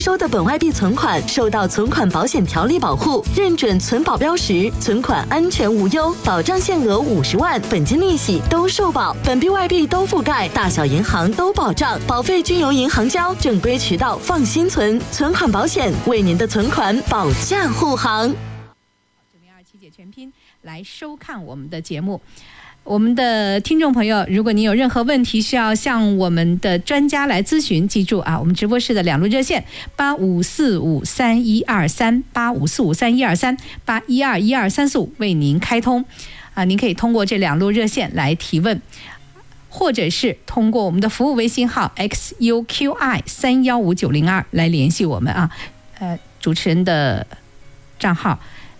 收的本外币存款受到存款保险条例保护，认准存保标识，存款安全无忧，保障限额50万，本金利息都受保，本币外币都覆盖，大小银行都保障，保费均由银行交，正规渠道放心存，存款保险为您的存款保驾护航。 902七姐全拼来收看我们的节目。我们的听众朋友，如果您有任何问题需要向我们的专家来咨询，记住啊，我们直播室的2路热线85453123 85453123 81212345为您开通啊，您可以通过这2路热线来提问，或者是通过我们的服务微信号 XUQI315902来联系我们啊，主持人的账号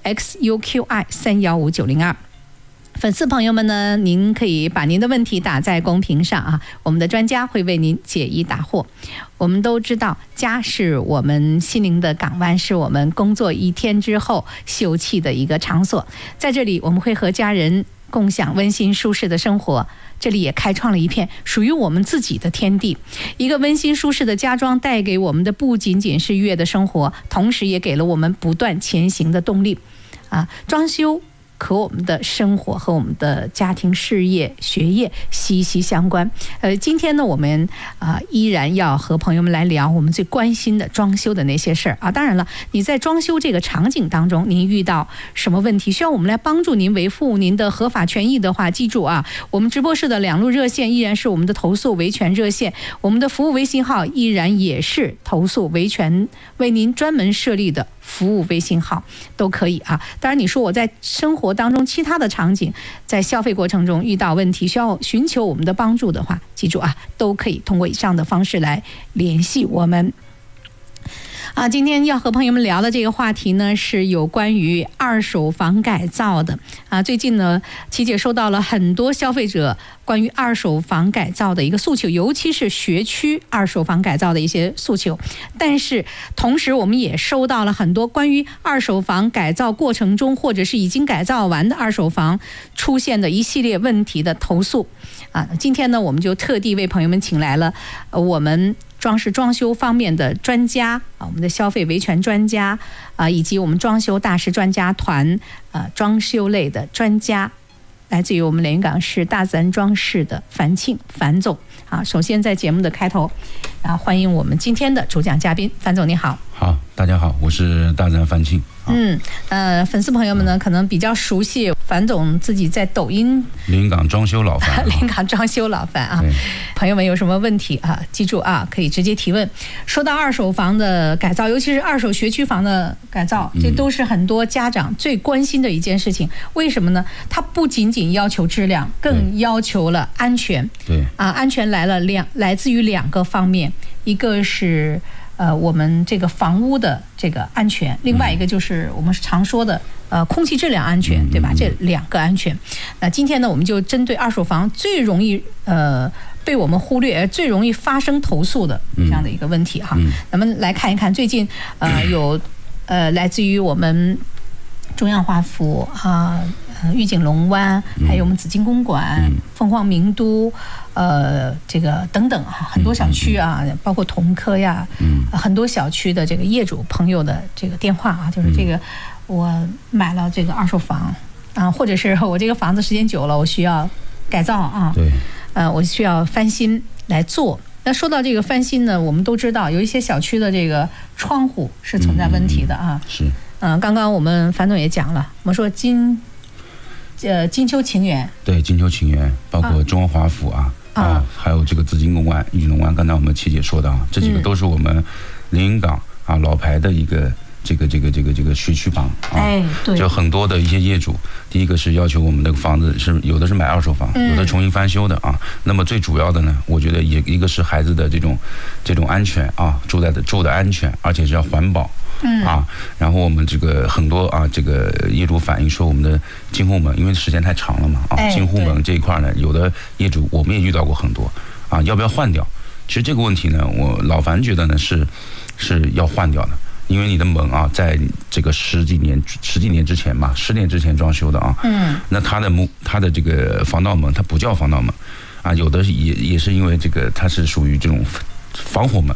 XUQI315902。粉丝朋友们呢，您可以把您的问题打在公屏上啊，我们的专家会为您解疑答惑。我们都知道，家是我们心灵的港湾，是我们工作一天之后休憩的一个场所。在这里，我们会和家人共享温馨舒适的生活，这里也开创了一片属于我们自己的天地。一个温馨舒适的家装带给我们的不仅仅是愉悦的生活，同时也给了我们不断前行的动力啊！装修和我们的生活和我们的家庭、事业、学业息息相关。今天呢，我们依然要和朋友们来聊我们最关心的装修的那些事儿啊。当然了，你在装修这个场景当中，您遇到什么问题需要我们来帮助您维护您的合法权益的话，记住啊，我们直播室的2路热线依然是我们的投诉维权热线，我们的服务微信号依然也是投诉维权为您专门设立的服务微信号，都可以啊。当然你说我在生活当中其他的场景，在消费过程中遇到问题需要寻求我们的帮助的话，记住啊，都可以通过以上的方式来联系我们啊。今天要和朋友们聊的这个话题呢，是有关于二手房改造的啊。最近呢，琪姐收到了很多消费者关于二手房改造的一个诉求，尤其是学区二手房改造的一些诉求。但是同时我们也收到了很多关于二手房改造过程中或者是已经改造完的二手房出现的一系列问题的投诉啊。今天呢，我们就特地为朋友们请来了我们装修方面的专家啊，我们的消费维权专家啊，以及我们装修大师专家团装修类的专家，来自于我们连云港市大自然装饰的樊庆樊总啊。首先在节目的开头欢迎我们今天的主讲嘉宾樊总，你好。 好，大家好，我是大自然樊庆。 粉丝朋友们呢，可能比较熟悉樊总自己在抖音连云港装修老樊连云港装修老樊啊。朋友们有什么问题啊，记住啊，可以直接提问。说到二手房的改造，尤其是二手学区房的改造，这都是很多家长最关心的一件事情。为什么呢？它不仅仅要求质量，更要求了安全。 对啊， 安全来自于2个方面，一个是我们这个房屋的这个安全，另外一个就是我们常说的空气质量安全，对吧？这2个安全。那今天呢，我们就针对二手房最容易被我们忽略，最容易发生投诉的这样的一个问题哈。咱们来看一看最近有来自于我们中央华府玉景龙湾，还有我们紫金公馆、凤凰名都，这个等等很多小区啊，包括同科呀，很多小区的这个业主朋友的这个电话啊，就是这个我买了这个二手房啊，或者是我这个房子时间久了，我需要改造啊，对，我需要翻新来做。那说到这个翻新呢，我们都知道有一些小区的这个窗户是存在问题的啊， 是， 刚刚我们樊总也讲了，我们说金秋情缘，对， 金秋情缘，包括中央华府还有这个紫金公馆、玉景龙湾，刚才我们琪姐说的啊，这几个都是我们连云港老牌的一个这个学区房对，就很多的一些业主，第一个是要求我们的房子是有的是买二手房，有的重新翻修的啊。那么最主要的呢，我觉得一个是孩子的这种安全啊，住的安全，而且是要环保。然后我们这个很多这个业主反映说，我们的进户门因为时间太长了嘛进户门这一块呢，有的业主我们也遇到过很多要不要换掉？其实这个问题呢，我老樊觉得呢是要换掉的，因为你的门在这个十几年之前吧，10年之前装修的那它的这个防盗门它不叫防盗门有的也是因为这个它是属于这种防火门。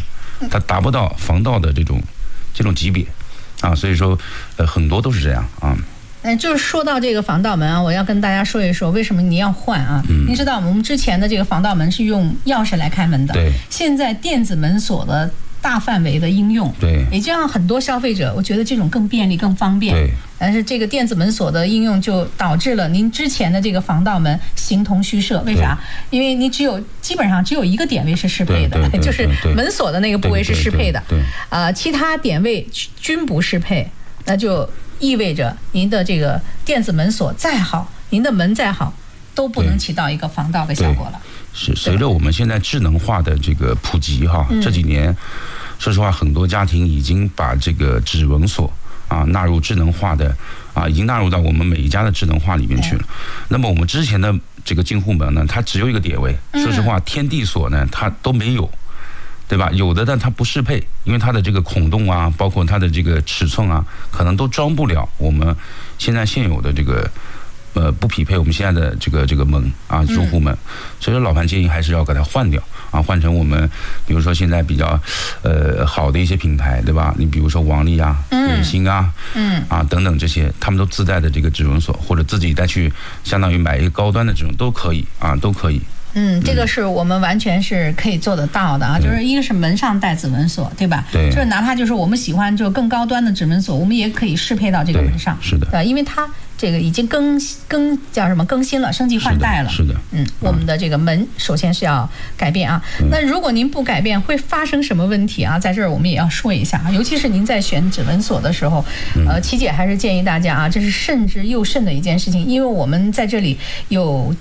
它达不到防盗的这种级别啊，所以说很多都是这样啊。 就是说到这个防盗门啊，我要跟大家说一说为什么你要换啊。您知道我们之前的这个防盗门是用钥匙来开门的， 对， 现在电子门锁的大范围的应用， 对， 也就让很多消费者，我觉得这种更便利、更方便。 对， 但是这个电子门锁的应用就导致了您之前的这个防盗门形同虚设。为啥？因为你基本上只有一个点位是适配的，就是门锁的那个部位是适配的，其他点位均不适配，那就意味着您的这个电子门锁再好，您的门再好，都不能起到一个防盗的效果了。 是随着我们现在智能化的这个普及哈，这几年，说实话，很多家庭已经把这个指纹锁啊纳入智能化的已经纳入到我们每一家的智能化里面去了。那么我们之前的这个进户门呢，它只有一个点位，说实话，天地锁呢它都没有。对吧？有的，但它不适配，因为它的这个孔洞啊，包括它的这个尺寸啊，可能都装不了我们现有的这个不匹配我们现在的这个门啊，入户门。所以说老盘建议还是要给它换掉啊，换成我们比如说现在比较好的一些品牌，对吧？你比如说王力啊、远星啊、等等这些，他们都自带的这个指纹锁，或者自己再去相当于买一个高端的这种都可以啊，都可以。 这个是我们完全是可以做得到的啊，就是一个是门上带指纹锁，对吧？ 对， 就是哪怕就是我们喜欢就更高端的指纹锁，我们也可以适配到这个门上。 是的， 因为它这个已经更新了，升级换代了。 是的， 我们的这个门首先是要改变啊。那如果您不改变，会发生什么问题啊？在这儿我们也要说一下啊，尤其是您在选指纹锁的时候，琪姐还是建议大家啊，这是慎之又慎的一件事情，因为我们在这里有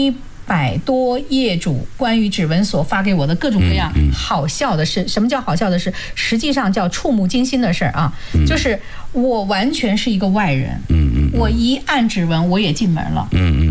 700多业主关于指纹锁发给我的各种各样好笑的事。什么叫好笑的事？实际上叫触目惊心的事啊！就是我完全是一个外人，我一按指纹我也进门了，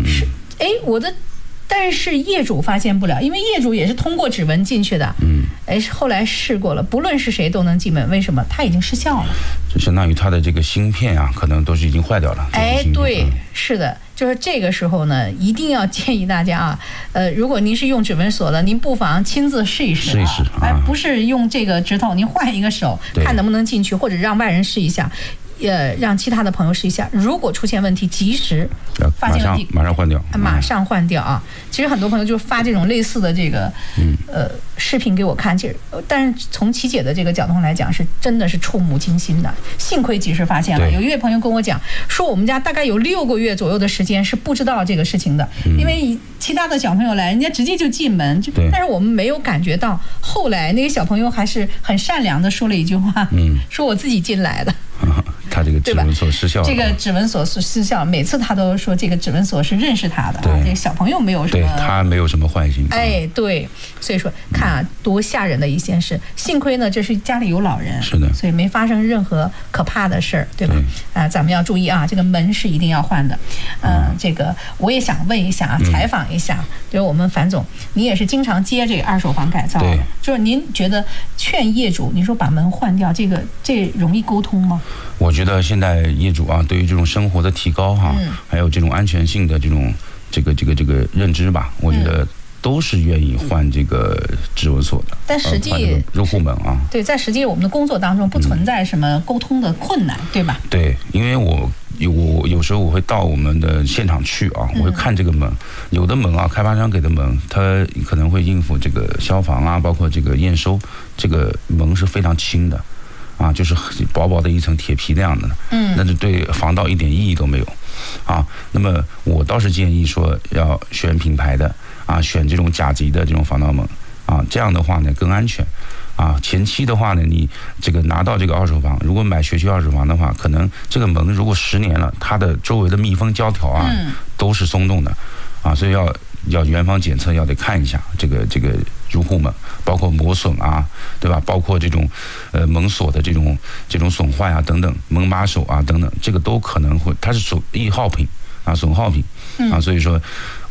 但是业主发现不了，因为业主也是通过指纹进去的，后来试过了，不论是谁都能进门，为什么？它已经失效了， 就相当于它的这个芯片啊，可能都是已经坏掉了。 对，是的。就是这个时候呢，一定要建议大家啊，如果您是用指纹锁的，您不妨亲自试一试，不是用这个指头，您换一个手，看能不能进去，或者让外人试一下。让其他的朋友试一下，如果出现问题，及时发现问题， 马上换掉， 马上换掉啊！其实很多朋友就发这种类似的这个视频给我看，其实但是从琪姐的这个角度来讲，是真的是触目惊心的。幸亏及时发现了。有一位朋友跟我讲说，我们家大概有6个月左右的时间是不知道这个事情的，因为其他的小朋友来，人家直接就进门，但是我们没有感觉到。后来那个小朋友还是很善良的说了一句话，说我自己进来的。 他这个指纹锁失效了， 这个指纹锁是失效，每次他都说这个指纹锁是认识他的，这个小朋友没有什么， 对他没有什么坏心。 对，所以说看啊，多吓人的一件事。幸亏呢，这是家里有老人， 是的， 所以没发生任何可怕的事儿，对吧？咱们要注意啊，这个门是一定要换的。这个我也想问一下啊，采访一下，就是我们樊总，你也是经常接这个二手房改造的，就是您觉得劝业主，你说把门换掉，这容易沟通吗？ 我觉得现在业主啊，对于这种生活的提高哈，还有这种安全性的这种这个认知吧，我觉得都是愿意换这个指纹锁的。 但实际入户门啊， 对，在实际我们的工作当中不存在什么沟通的困难，对吧？ 对，因为我有时候我会到我们的现场去啊，我会看这个门，有的门啊，开发商给的门，它可能会应付这个消防啊，包括这个验收，这个门是非常轻的。就是薄薄的一层铁皮那样的，那就对防盗一点意义都没有，那么我倒是建议说要选品牌的选这种甲级的这种防盗门这样的话呢更安全前期的话呢，你这个拿到这个二手房，如果买学区二手房的话，可能这个门如果10年了，它的周围的密封胶条都是松动的所以要原方检测，要得看一下这个入户门，包括磨损对吧？包括这种门锁的这种损坏等等，门把手等等，这个都可能会，它是属易耗品损耗品所以说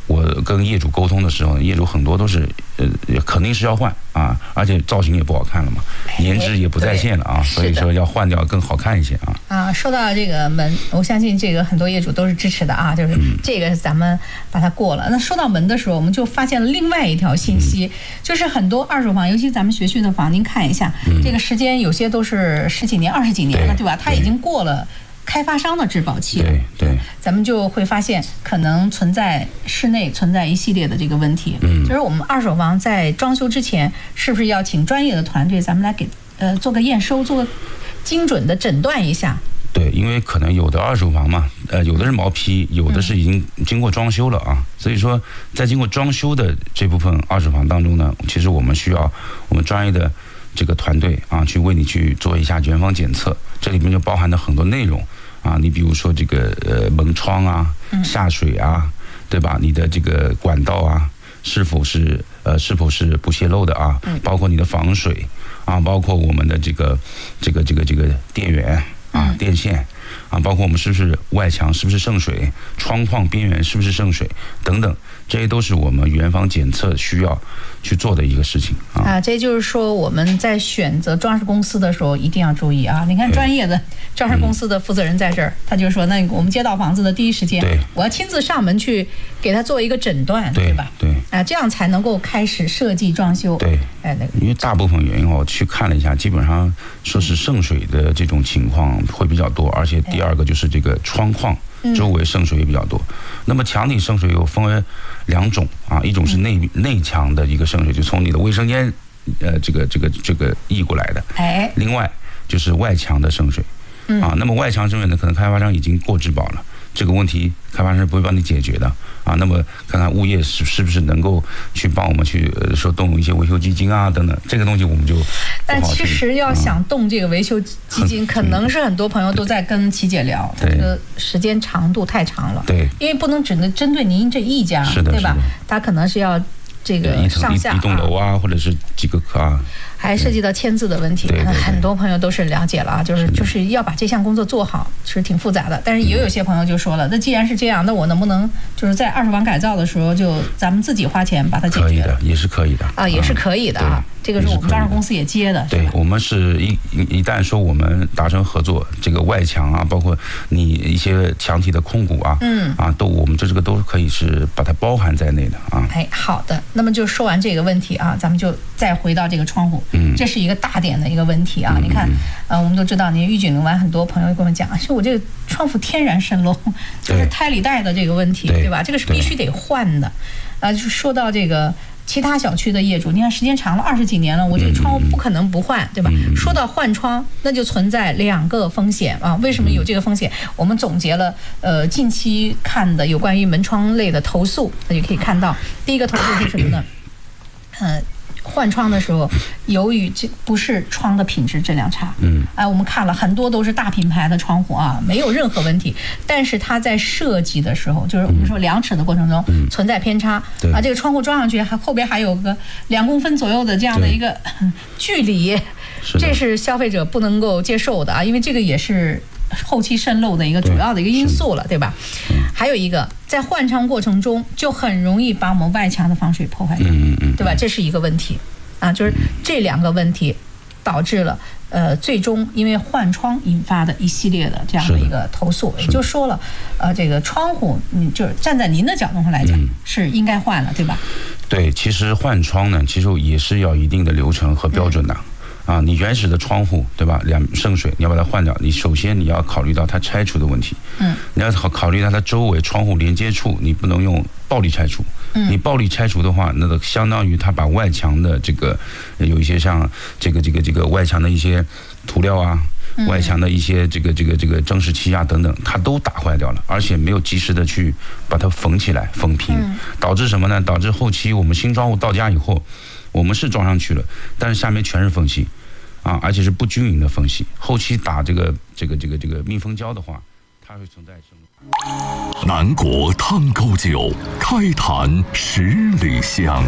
我跟业主沟通的时候，业主很多都是肯定是要换啊，而且造型也不好看了嘛，颜值也不在线了啊，所以说要换掉更好看一些啊。 说到这个门，我相信这个很多业主都是支持的啊，就是这个咱们把它过了。那说到门的时候，我们就发现了另外一条信息，就是很多二手房，尤其咱们学区的房，您看一下，这个时间有些都是10几年、20几年了，对吧？它已经过了开发商的质保期了， 对， 咱们就会发现可能室内存在一系列的这个问题。就是我们二手房在装修之前，是不是要请专业的团队，咱们来给做个验收，做个精准的诊断一下？ 对，因为可能有的二手房嘛，有的是毛坯，有的是已经经过装修了啊，所以说在经过装修的这部分二手房当中呢，其实我们需要我们专业的这个团队啊，去为你去做一下原房检测，这里面就包含了很多内容啊，你比如说这个门窗啊、下水啊，对吧？你的这个管道啊，是否是不泄漏的啊？包括你的防水啊，包括我们的这个电源啊、电线啊，包括我们是不是外墙是不是渗水，窗框边缘是不是渗水等等，这些都是我们原房检测需要去做的一个事情啊。这就是说我们在选择装饰公司的时候一定要注意啊。你看专业的装饰公司的负责人在这儿，他就说，那我们接到房子的第一时间，我要亲自上门去给他做一个诊断，对吧？对，这样才能够开始设计装修。对， 因为大部分原因我去看了一下，基本上说是渗水的这种情况会比较多，而且第二个就是这个窗框周围渗水也比较多。那么墙体渗水又分为2种啊，一种是内墙的一个渗水，就从你的卫生间这个溢过来的，另外就是外墙的渗水啊。那么外墙渗水呢，可能开发商已经过质保了，这个问题开发商不会帮你解决的啊。那么看看物业是不是能够去帮我们去说动用一些维修基金啊等等，这个东西我们就。 但其实要想动这个维修基金，可能是很多朋友都在跟琪姐聊，这个时间长度太长了。对，因为不能只能针对您这一家，对吧？他可能是要这个上下一栋楼啊，或者是几个啊。 还涉及到签字的问题，很多朋友都是了解了啊，就是要把这项工作做好，是挺复杂的。但是也有些朋友就说了，那既然是这样，那我能不能就是在二手房改造的时候，就咱们自己花钱把它解决？可以的， 也是可以的啊，也是可以的啊。这个是我们装饰公司也接的。 对，我们是一旦说我们达成合作，这个外墙啊，包括你一些墙体的控股啊，都我们这个都可以是把它包含在内的啊。 好的，那么就说完这个问题啊，咱们就再回到这个窗户。这是一个大点的一个问题啊！你看，我们都知道，你预警完，很多朋友跟我们讲，是我这个窗户天然渗漏，就是胎里带的这个问题，对吧？这个是必须得换的。就是说到这个其他小区的业主，你看时间长了20几年了，我这个窗户不可能不换，对吧？说到换窗，那就存在2个风险啊。为什么有这个风险？我们总结了近期看的有关于门窗类的投诉，那就可以看到，第一个投诉是什么呢？换窗的时候，由于这不是窗的品质质量差，我们看了很多都是大品牌的窗户啊，没有任何问题，但是它在设计的时候，就是我们说量尺的过程中存在偏差，这个窗户装上去后边还有个2公分左右的这样的一个距离，这是消费者不能够接受的啊，因为这个也是后期渗漏的一个主要的一个因素了，对吧？还有一个，在换窗过程中就很容易把我们外墙的防水破坏掉，对吧？这是一个问题啊，就是这2个问题导致了最终因为换窗引发的一系列的这样的一个投诉。也就说了，这个窗户，就是站在您的角度上来讲，是应该换了，对吧？ 对，其实换窗呢，其实也是要一定的流程和标准的。你原始的窗户，对吧？渗水，你要把它换掉。你首先你要考虑到它拆除的问题，你要考虑到它周围窗户连接处，你不能用暴力拆除。你暴力拆除的话，那个相当于它把外墙的这个有一些像这个外墙的一些涂料啊，外墙的一些这个蒸湿器啊等等，它都打坏掉了，而且没有及时的去把它缝起来、缝平，导致什么呢？导致后期我们新窗户到家以后，我们是装上去了，但是下面全是缝隙，而且是不均匀的缝隙。后期打这个密封胶的话，它会存在渗漏。 南国汤沟酒，开坛10里香。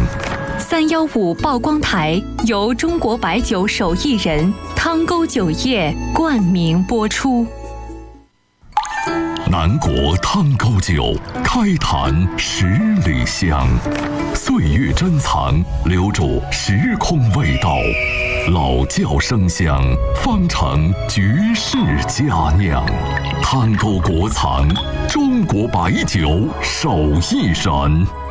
315曝光台由中国白酒手艺人汤沟酒业冠名播出。 南国汤沟酒，开坛十里香，岁月珍藏，留住时空味道。老窖生香，方成绝世佳酿。汤沟国藏，中国白酒手艺人。